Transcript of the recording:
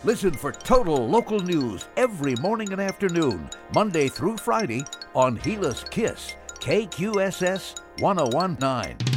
Listen for total local news every morning and afternoon, Monday through Friday on Gila's Kiss, KQSS 1019.